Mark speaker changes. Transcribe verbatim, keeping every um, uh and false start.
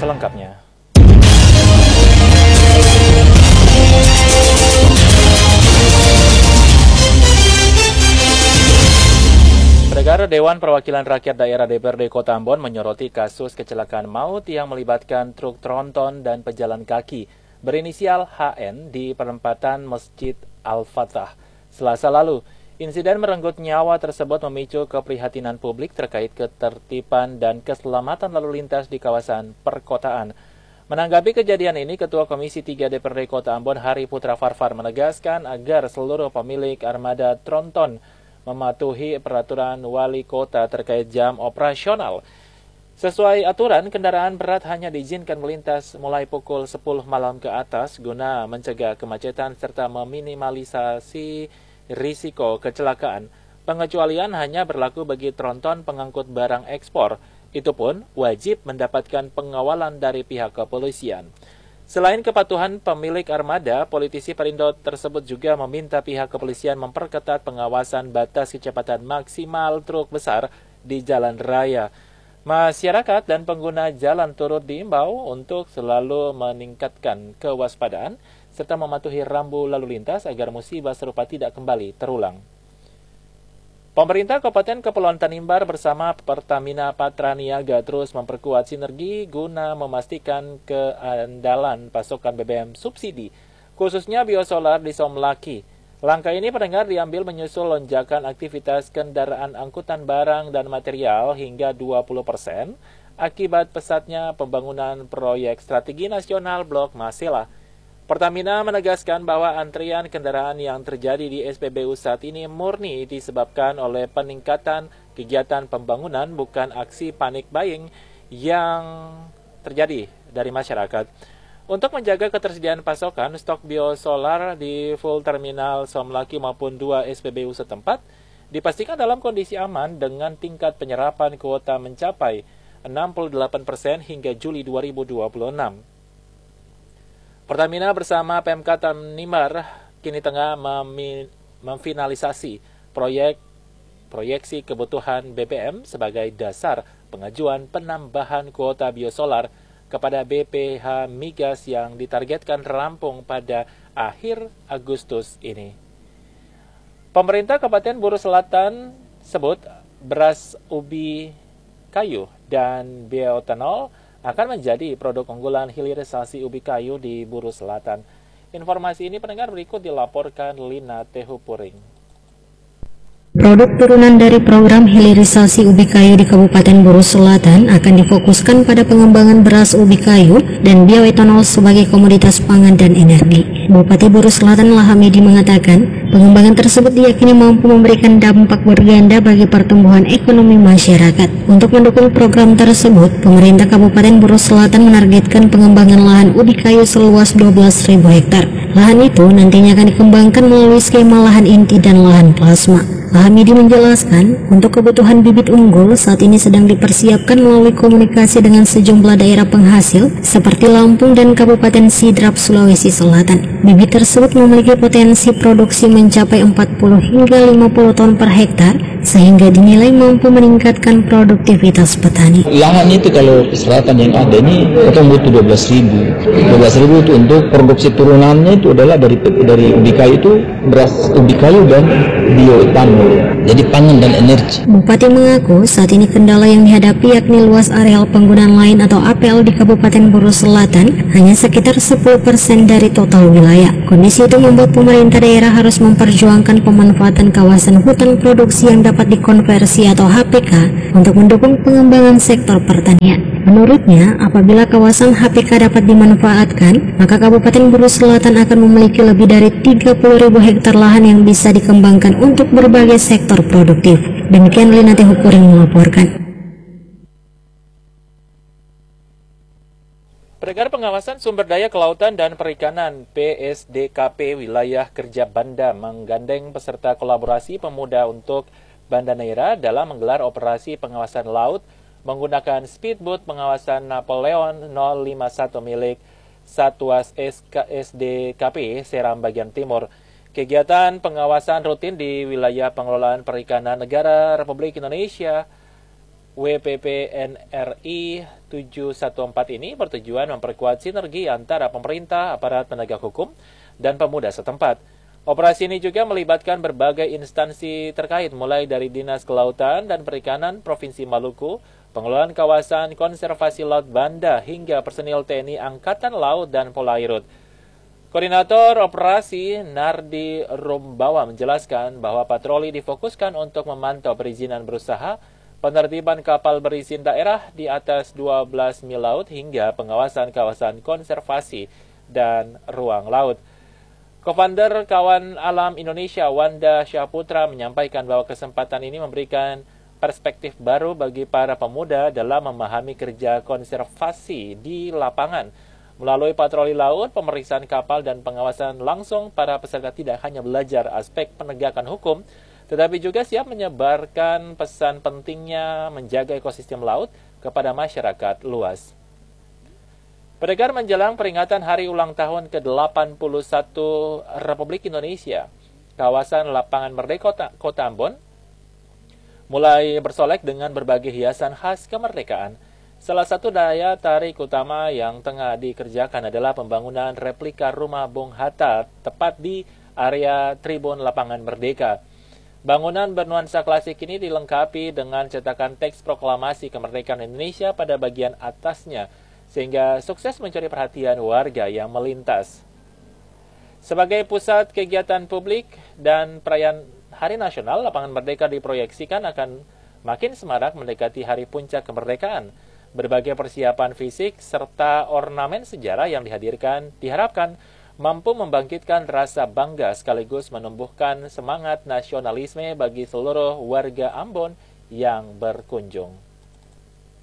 Speaker 1: selengkapnya. Pendengar, Dewan Perwakilan Rakyat Daerah D P R D Kota Ambon menyoroti kasus kecelakaan maut yang melibatkan truk tronton dan pejalan kaki berinisial H N di perempatan Masjid Al-Fatah Selasa lalu. Insiden merenggut nyawa tersebut memicu keprihatinan publik terkait ketertiban dan keselamatan lalu lintas di kawasan perkotaan. Menanggapi kejadian ini, Ketua Komisi tiga D P R D Kota Ambon Hari Putra Farfar menegaskan agar seluruh pemilik armada tronton mematuhi peraturan wali kota terkait jam operasional. Sesuai aturan, kendaraan berat hanya diizinkan melintas mulai pukul sepuluh malam ke atas guna mencegah kemacetan serta meminimalisasi risiko kecelakaan. Pengecualian hanya berlaku bagi tronton pengangkut barang ekspor. Itu pun wajib mendapatkan pengawalan dari pihak kepolisian. Selain kepatuhan pemilik armada, politisi Perindo tersebut juga meminta pihak kepolisian memperketat pengawasan batas kecepatan maksimal truk besar di jalan raya. Masyarakat dan pengguna jalan turut diimbau untuk selalu meningkatkan kewaspadaan serta mematuhi rambu lalu lintas agar musibah serupa tidak kembali terulang. Pemerintah Kabupaten Kepulauan Tanimbar bersama Pertamina Patraniaga terus memperkuat sinergi guna memastikan keandalan pasokan B B M subsidi, khususnya biosolar di Somlaki. Langkah ini pendengar diambil menyusul lonjakan aktivitas kendaraan angkutan barang dan material hingga dua puluh persen akibat pesatnya pembangunan proyek strategi nasional Blok Masela. Pertamina menegaskan bahwa antrian kendaraan yang terjadi di S P B U saat ini murni disebabkan oleh peningkatan kegiatan pembangunan, bukan aksi panik buying yang terjadi dari masyarakat. Untuk menjaga ketersediaan pasokan, stok biosolar di full terminal Somlaki maupun dua S P B U setempat dipastikan dalam kondisi aman dengan tingkat penyerapan kuota mencapai enam puluh delapan persen hingga Juli dua ribu dua puluh enam. Pertamina bersama Pemkab Tanimbar kini tengah memfinalisasi proyek proyeksi kebutuhan B B M sebagai dasar pengajuan penambahan kuota biosolar kepada B P H Migas yang ditargetkan rampung pada akhir Agustus ini. Pemerintah Kabupaten Buru Selatan sebut beras ubi kayu dan bioetanol akan menjadi produk unggulan hilirisasi ubi kayu di Buru Selatan. Informasi ini pendengar berikut dilaporkan Lina Tehupuring.
Speaker 2: Produk turunan dari program hilirisasi ubi kayu di Kabupaten Buru Selatan akan difokuskan pada pengembangan beras ubi kayu dan bioetanol sebagai komoditas pangan dan energi. Bupati Buru Selatan Lahamidi mengatakan, pengembangan tersebut diyakini mampu memberikan dampak berganda bagi pertumbuhan ekonomi masyarakat. Untuk mendukung program tersebut, pemerintah Kabupaten Buru Selatan menargetkan pengembangan lahan ubi kayu seluas dua belas ribu hektar. Lahan itu nantinya akan dikembangkan melalui skema lahan inti dan lahan plasma. Lahamidi menjelaskan, untuk kebutuhan bibit unggul saat ini sedang dipersiapkan melalui komunikasi dengan sejumlah daerah penghasil seperti Lampung dan Kabupaten Sidrap, Sulawesi Selatan. Bibit tersebut memiliki potensi produksi mencapai empat puluh hingga lima puluh ton per hektar, sehingga dinilai mampu meningkatkan produktivitas petani.
Speaker 3: Lahan itu kalau di selatan yang ada ini kita butuh dua belas ribu. dua belas ribu itu untuk produksi turunannya itu adalah dari dari ubi kayu itu beras ubi kayu dan bioetanol. Jadi pangan dan energi.
Speaker 2: Bupati mengaku saat ini kendala yang dihadapi yakni luas areal penggunaan lain atau A P L di Kabupaten Buru Selatan hanya sekitar sepuluh persen dari total wilayah. Kondisi itu membuat pemerintah daerah harus memperjuangkan pemanfaatan kawasan hutan produksi yang dapat dikonversi atau H P K untuk mendukung pengembangan sektor pertanian. Menurutnya, apabila kawasan H P K dapat dimanfaatkan, maka Kabupaten Buru Selatan akan memiliki lebih dari tiga puluh ribu hektar lahan yang bisa dikembangkan untuk berbagai sektor produktif. Demikian Lina Tehupuring melaporkan.
Speaker 1: Pendengar, pengawasan sumber daya kelautan dan perikanan P S D K P Wilayah Kerja Banda menggandeng peserta kolaborasi pemuda untuk Banda Neira dalam menggelar operasi pengawasan laut menggunakan speedboat pengawasan Napoleon nol lima satu milik Satwas S D K P Seram bagian timur. Kegiatan pengawasan rutin di wilayah pengelolaan perikanan negara Republik Indonesia W P P N R I tujuh satu empat ini bertujuan memperkuat sinergi antara pemerintah, aparat penegak hukum, dan pemuda setempat. Operasi ini juga melibatkan berbagai instansi terkait, mulai dari Dinas Kelautan dan Perikanan Provinsi Maluku, pengelolaan kawasan konservasi Laut Banda, hingga personil T N I Angkatan Laut dan Polairut. Koordinator Operasi Nardi Rumbawa menjelaskan bahwa patroli difokuskan untuk memantau perizinan berusaha, penertiban kapal berizin daerah di atas dua belas mil laut, hingga pengawasan kawasan konservasi dan ruang laut. Co-founder Kawan Alam Indonesia Wanda Syahputra menyampaikan bahwa kesempatan ini memberikan perspektif baru bagi para pemuda dalam memahami kerja konservasi di lapangan. Melalui patroli laut, pemeriksaan kapal, dan pengawasan langsung, para peserta tidak hanya belajar aspek penegakan hukum, tetapi juga siap menyebarkan pesan pentingnya menjaga ekosistem laut kepada masyarakat luas. Pendengar, menjelang peringatan Hari Ulang Tahun ke delapan puluh satu Republik Indonesia, kawasan Lapangan Merdeka Kota Ambon mulai bersolek dengan berbagai hiasan khas kemerdekaan. Salah satu daya tarik utama yang tengah dikerjakan adalah pembangunan replika rumah Bung Hatta tepat di area Tribun Lapangan Merdeka. Bangunan bernuansa klasik ini dilengkapi dengan cetakan teks proklamasi kemerdekaan Indonesia pada bagian atasnya, sehingga sukses mencuri perhatian warga yang melintas. Sebagai pusat kegiatan publik dan perayaan Hari Nasional, Lapangan Merdeka diproyeksikan akan makin semarak mendekati hari puncak kemerdekaan. Berbagai persiapan fisik serta ornamen sejarah yang dihadirkan diharapkan mampu membangkitkan rasa bangga sekaligus menumbuhkan semangat nasionalisme bagi seluruh warga Ambon yang berkunjung.